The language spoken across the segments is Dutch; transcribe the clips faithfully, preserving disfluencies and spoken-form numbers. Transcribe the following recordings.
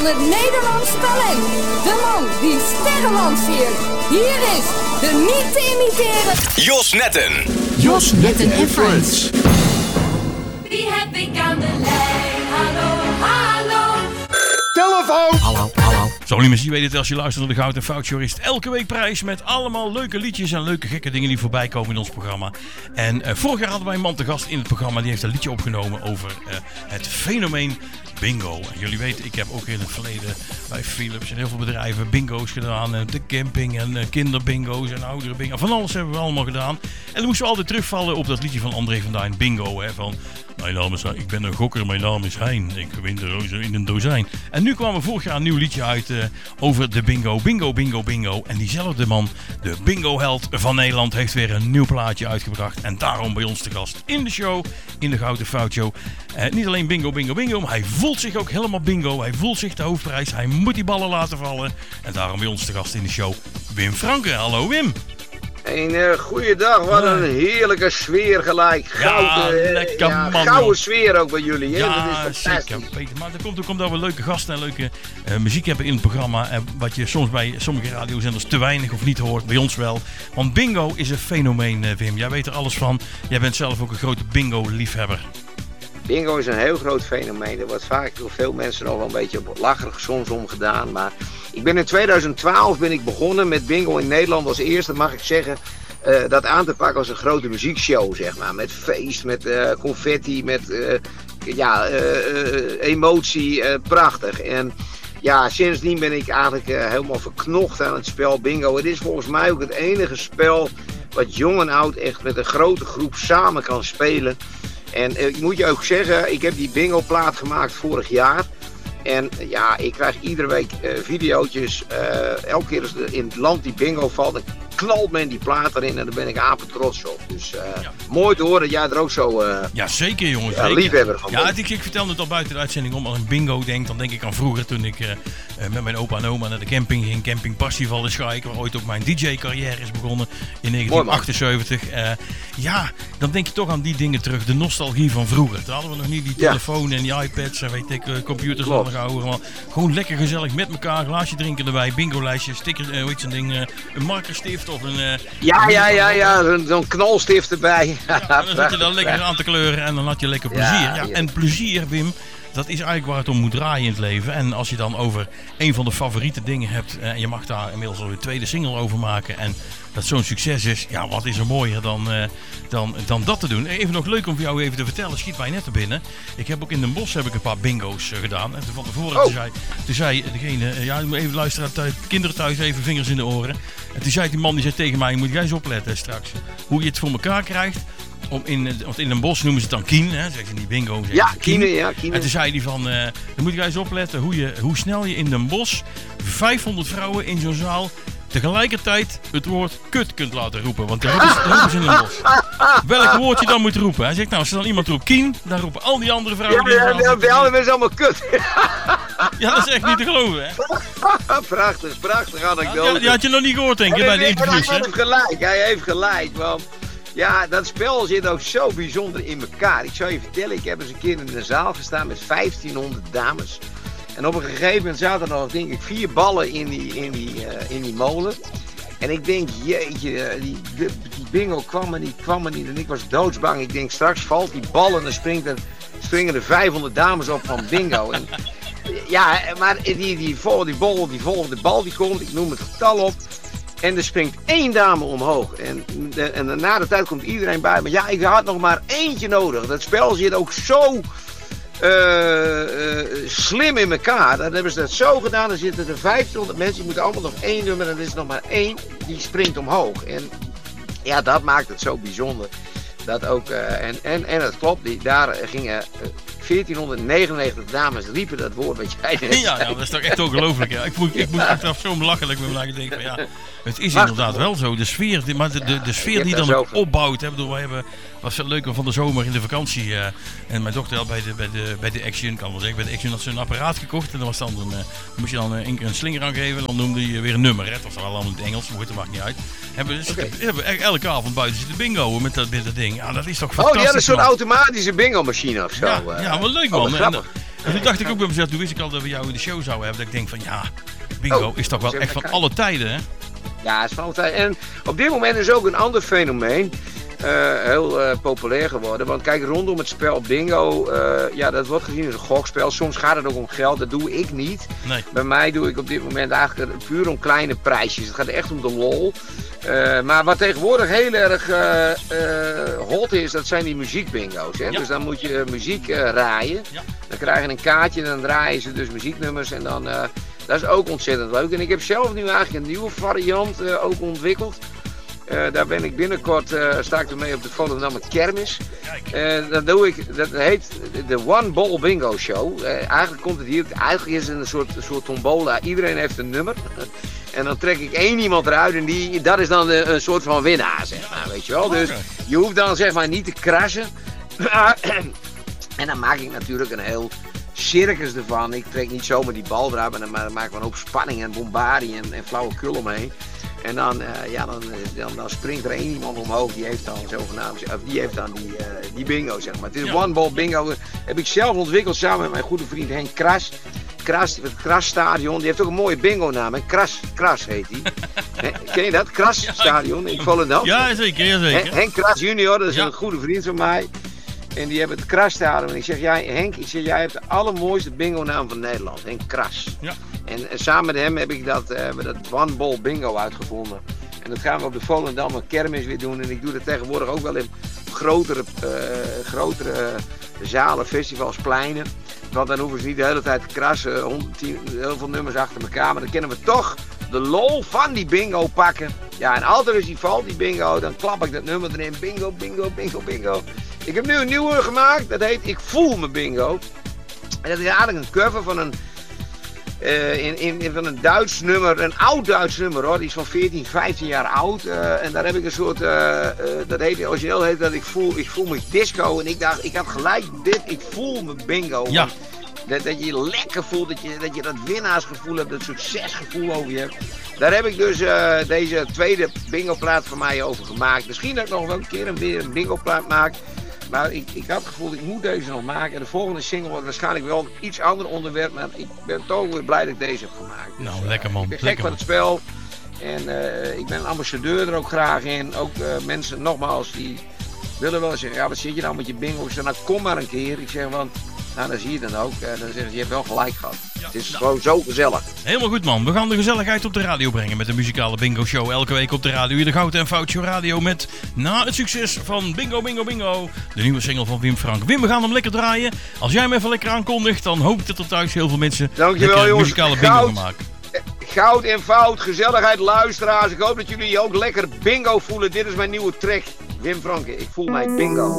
Het Nederlands talent. De man die sterren lanceert. Hier is de niet te imiteren Jos Netten. Jos Netten en Friends. Wie heb ik aan de lijn? Hallo, hallo. Telefoon. Hallo, hallo. Zo, niet je weet het, als je luistert naar de Goud en Fout Show is het elke week prijs met allemaal leuke liedjes en leuke gekke dingen die voorbij komen in ons programma. En uh, vorig jaar hadden wij een man te gast in het programma, die heeft een liedje opgenomen over uh, het fenomeen bingo. En jullie weten, ik heb ook in het verleden bij Philips en heel veel bedrijven bingo's gedaan. Uh, de camping en uh, kinderbingo's en oudere bingo. Van alles hebben we allemaal gedaan. En dan moesten we altijd terugvallen op dat liedje van André van Duin, Bingo. Hè, van, mijn naam is, ik ben een gokker, mijn naam is Hein. Ik win de rozen in een dozijn. En nu kwam er vorig jaar een nieuw liedje uit uh, over de bingo. Bingo, bingo, bingo. En diezelfde man, de bingo-held van Nederland, heeft weer een nieuw plaatje uitgebracht. En daarom bij ons te gast in de show, in de Goud en Fout Show. Uh, niet alleen bingo, bingo, bingo, maar hij voelt zich ook helemaal bingo. Hij voelt zich de hoofdprijs. Hij moet die ballen laten vallen. En daarom bij ons te gast in de show, Wim Franke. Hallo Wim. Een uh, goeiedag, wat een heerlijke sfeer gelijk. Gouden, ja, lekker ja, man. Gouden sfeer ook bij jullie, hè? Ja, dat is fantastisch. zeker, Peter. Maar dat komt ook omdat we leuke gasten en leuke uh, muziek hebben in het programma. Uh, wat je soms bij sommige radiozenders te weinig of niet hoort, bij ons wel. Want bingo is een fenomeen, uh, Wim. Jij weet er alles van. Jij bent zelf ook een grote bingo-liefhebber. Bingo is een heel groot fenomeen. Er wordt vaak door veel mensen nog wel een beetje lacherig soms om gedaan. Maar ik ben in tweeduizend twaalf ben ik begonnen met bingo in Nederland als eerste, mag ik zeggen, uh, dat aan te pakken als een grote muziekshow, zeg maar. Met feest, met uh, confetti, met uh, ja, uh, uh, emotie, uh, prachtig. En ja, sindsdien ben ik eigenlijk uh, helemaal verknocht aan het spel bingo. Het is volgens mij ook het enige spel wat jong en oud echt met een grote groep samen kan spelen. En uh, ik moet je ook zeggen, ik heb die bingo plaat gemaakt vorig jaar. En uh, ja, ik krijg iedere week uh, videootjes. Uh, elke keer als er in het land die bingo valt, dan knalt men die plaat erin en daar ben ik apen trots op. Dus uh, ja. Mooi te horen dat jij er ook zo uh, ja, zeker jongens. Ja, liefhebber van ja, ik, ik vertelde het al buiten de uitzending om. Als ik bingo denk, dan denk ik aan vroeger toen ik uh, met mijn opa en oma naar de camping ging. Camping Passival in Schaik, waar ooit ook mijn D J-carrière is begonnen in negentien achtenzeventig. Uh, ja, dan denk je toch aan die dingen terug. De nostalgie van vroeger. Toen hadden we nog niet die telefoon ja. en die iPads en weet ik, uh, computers al nog ouder. Maar gewoon lekker gezellig met elkaar, glaasje drinken erbij, bingo-lijstje, sticker, uh, hoe heet zo'n ding, uh, een markerstift of een... Uh, ja, ja, ja, ja, zo'n, zo'n knalstift erbij. Ja, dan zat je dan lekker aan te kleuren en dan had je lekker plezier. Ja, ja, en plezier, Wim, dat is eigenlijk waar het om moet draaien in het leven. En als je dan over een van de favoriete dingen hebt en je mag daar inmiddels al een tweede single over maken en dat zo'n succes is, ja, wat is er mooier dan, uh, dan, dan dat te doen. Even nog leuk om voor jou even te vertellen, schiet mij net te binnen. Ik heb ook in Den Bosch heb ik een paar bingo's uh, gedaan. En van tevoren oh. toen zei, toen zei degene, uh, ja, even luisteren, thuis, kinderen thuis even vingers in de oren. En toen zei die man, die zei tegen mij, moet jij eens opletten straks, hoe je het voor elkaar krijgt. Om in, want in Den Bosch noemen ze het dan kien, hè? Zeggen ze niet bingo. Ja, kien, ja, kien. En toen zei hij van, uh, dan moet je eens opletten hoe, je, hoe snel je in Den Bosch vijfhonderd vrouwen in zo'n zaal tegelijkertijd het woord kut kunt laten roepen. Want daar roepen ze in Den Bosch. Welk woord je dan moet roepen. Hij zegt, nou, als er dan iemand roept kien, dan roepen al die andere vrouwen... Ja, ja, ja, bij alle mensen allemaal kut. Ja, dat is echt niet te geloven, hè? Prachtig, prachtig anekdote. Ja, die had je nog niet gehoord, denk ik, bij de interviews, hè? Hij heeft gelijk, hij heeft gelijk, want... Ja, dat spel zit ook zo bijzonder in elkaar. Ik zou je vertellen, ik heb eens een keer in een zaal gestaan met vijftienhonderd dames. En op een gegeven moment zaten er nog, denk ik, vier ballen in die, in die, uh, in die molen. En ik denk, jeetje, die, die, die bingo kwam er niet, kwam er niet. En ik was doodsbang. Ik denk, straks valt die bal en dan springt er, springen er vijfhonderd dames op van bingo. En, ja, maar die, die, die, die, bal, die volgende bal die komt, ik noem het getal op. En er springt één dame omhoog. En, de, en na de tijd komt iedereen bij. Maar ja, ik had nog maar eentje nodig. Dat spel zit ook zo uh, uh, slim in elkaar. Dan hebben ze dat zo gedaan. Dan zitten er vijftienhonderd mensen. Die moeten allemaal nog één nummer. En er is nog maar één die springt omhoog. En ja, dat maakt het zo bijzonder. Dat ook, uh, en, en, en het klopt. Die, daar gingen... Uh, veertienhonderdnegenennegentig dames riepen dat woord wat jij net ja, ja, dat is toch echt ongelooflijk. Ja. Ik moet, ik moet achteraf zo belachelijk met me denken van ja, het is inderdaad wel zo. De sfeer, die, maar de, de, de sfeer die dan ook opbouwt. Hè, bedoel, wij hebben, was veel leuker van de zomer in de vakantie. Uh, en mijn dochter had bij de, bij de, bij de Action, kan wel zeggen, bij de Action had ze een apparaat gekocht. En dan was dan een, uh, moest je dan een, een slinger aangeven en dan noemde je weer een nummer. Hè. Dat was wel allemaal in het Engels, maar het maakt niet uit. Hebben, dus, okay. hebben elke avond buiten zitten bingo met dat, met dat ding. Ja, dat is toch fantastisch. Oh, die hadden zo'n automatische bingo machine of zo. Ja, ja, wel leuk man. Oh, en, En toen dacht ik ook bij mezelf, toen wist ik al dat we jou in de show zouden hebben. Dat ik denk van ja, bingo Oh, is toch wel zeg echt maar, van kijk. alle tijden, hè? Ja, het is van altijd. En op dit moment is ook een ander fenomeen uh, heel uh, populair geworden. Want kijk, rondom het spel bingo, uh, ja, dat wordt gezien als een gokspel. Soms gaat het ook om geld, dat doe ik niet. Nee. Bij mij doe ik op dit moment eigenlijk puur om kleine prijsjes. Het gaat echt om de lol. Uh, maar wat tegenwoordig heel erg uh, uh, hot is, dat zijn die muziekbingo's. Hè? Ja. Dus dan moet je muziek uh, raaien. Ja. Dan krijg je een kaartje en dan draaien ze dus muzieknummers. En dan, uh, dat is ook ontzettend leuk. En ik heb zelf nu eigenlijk een nieuwe variant uh, ook ontwikkeld. Uh, daar ben ik binnenkort, uh, sta ik ermee op de Volendammer Kermis. Uh, dat doe ik, dat heet de One Ball Bingo Show. Uh, eigenlijk komt het hier, eigenlijk is het een soort, een soort tombola. Iedereen heeft een nummer. En dan trek ik één iemand eruit en die, dat is dan een, een soort van winnaar, zeg maar, weet je wel. Dus je hoeft dan zeg maar niet te krassen. En dan maak ik natuurlijk een heel circus ervan. Ik trek niet zomaar die bal eruit, maar dan maak ik een hoop spanning en bombardie en, en flauwekul omheen. En dan, uh, ja, dan, dan, dan springt er één iemand omhoog, die heeft dan zogenaamd, of die heeft dan die, uh, die bingo, zeg maar. Het is Ja. One Ball Bingo, dat heb ik zelf ontwikkeld samen met mijn goede vriend Henk Kras. Kras, het Krasstadion, die heeft ook een mooie bingo naam, hè? Kras, Kras heet die. He, ken je dat? Krasstadion in Volendam? Ja, zeker, ja, zeker. Hen- Henk Kras junior, dat is Ja. een goede vriend van mij. En die hebben het Krasstadion. En ik zeg, jij, Henk, ik zeg, jij hebt de allermooiste bingo naam van Nederland. Henk Kras. Ja. En, en samen met hem heb ik dat, uh, hebben dat One Ball Bingo uitgevonden. En dat gaan we op de Volendammer Kermis weer doen. En ik doe dat tegenwoordig ook wel in grotere, uh, grotere zalen, festivals, pleinen. Want dan hoeven ze niet de hele tijd te krassen, honderdtien, heel veel nummers achter elkaar. Maar dan kunnen we toch de lol van die bingo pakken. Ja, en altijd als die valt, die bingo, dan klap ik dat nummer erin. Bingo, bingo, bingo, bingo. Ik heb nu een nieuwe gemaakt, dat heet Ik Voel Me Bingo. En dat is eigenlijk een cover van een, uh, in, in, in, van een Duits nummer, een oud Duits nummer hoor. Die is van veertien, vijftien jaar oud. Uh, en daar heb ik een soort, uh, uh, dat heet, origineel heet dat ik voel, ik voel me disco. En ik dacht, ik had gelijk dit, Ik Voel Me Bingo. Ja. Dat, dat je je lekker voelt, dat je dat, je dat winnaarsgevoel hebt, dat succesgevoel over je hebt. Daar heb ik dus uh, deze tweede bingo-plaat van mij over gemaakt. Misschien dat ik nog wel een keer een, weer een bingo-plaat maak. Maar ik, ik had het gevoel, ik moet deze nog maken. En de volgende single wordt waarschijnlijk wel een iets ander onderwerp. Maar ik ben toch weer blij dat ik deze heb gemaakt. Dus, Nou, lekker man. ik ben gek Lekker van man. het spel. En uh, ik ben een ambassadeur er ook graag in. Ook uh, mensen, nogmaals, die willen wel zeggen, ja, wat zit je nou met je bingo? Ik zeg, nou kom maar een keer. Ik zeg, want, nou dan zie je dan ook. Uh, dan zeggen ze, je hebt wel gelijk gehad. Ja, Het is nou. gewoon zo gezellig. Helemaal goed man, we gaan de gezelligheid op de radio brengen met de muzikale bingo show. Elke week op de radio, hier de Goud en Fout Show Radio met, na het succes van Bingo Bingo Bingo, de nieuwe single van Wim Frank. Wim, we gaan hem lekker draaien. Als jij hem even lekker aankondigt, dan hoop ik dat er thuis heel veel mensen Dankjewel, lekker jongens. muzikale bingo Goud. gaan maken. Goud en fout, gezelligheid, luisteraars. Ik hoop dat jullie je ook lekker bingo voelen. Dit is mijn nieuwe track. Wim Franke, ik voel mij bingo.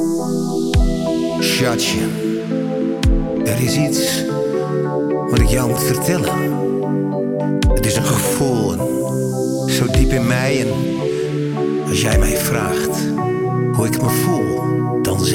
Schatje, er is iets wat ik jou moet vertellen. Het is een gevoel, zo diep in mij. En als jij mij vraagt hoe ik me voel,